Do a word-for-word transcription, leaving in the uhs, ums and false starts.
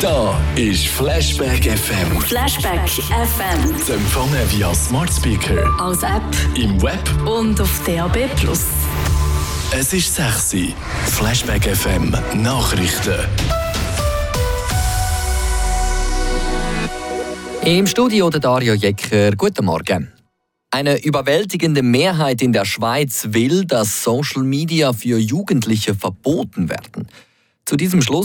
Da ist Flashback F M. Flashback F M. Zu empfangen via Smart Speaker, Als App im Web und auf D A B plus. Es ist sechs Uhr. Flashback F M Nachrichten. Im Studio der Dario Jecker. Guten Morgen. Eine überwältigende Mehrheit in der Schweiz will, dass Social Media für Jugendliche verboten werden. Zu diesem Schluss